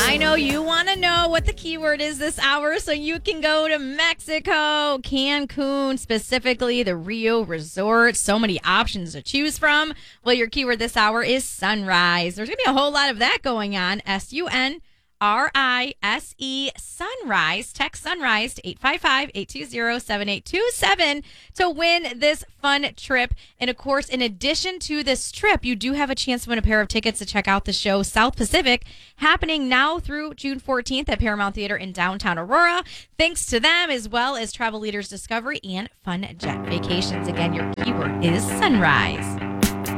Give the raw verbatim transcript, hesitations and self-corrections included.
I know you want to know what the keyword is this hour, so you can go to Mexico, Cancun, specifically the Rio Resort. So many options to choose from. Well, your keyword this hour is sunrise. There's going to be a whole lot of that going on. S U N R I S E, sunrise. Text sunrise to eight five five, eight two zero, seven eight two seven to win this fun trip. And of course, in addition to this trip, you do have a chance to win a pair of tickets to check out the show South Pacific, happening now through June fourteenth at Paramount Theater in downtown Aurora. Thanks to them, as well as Travel Leaders Discovery and Fun Jet Vacations. Again, your keyword is sunrise.